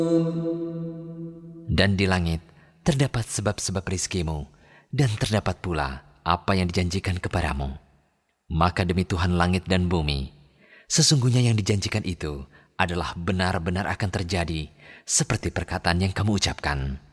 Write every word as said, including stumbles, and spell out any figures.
Dan di langit terdapat sebab-sebab rizkimu, dan terdapat pula apa yang dijanjikan kepadamu. Maka demi Tuhan langit dan bumi, sesungguhnya yang dijanjikan itu adalah benar-benar akan terjadi, seperti perkataan yang kamu ucapkan.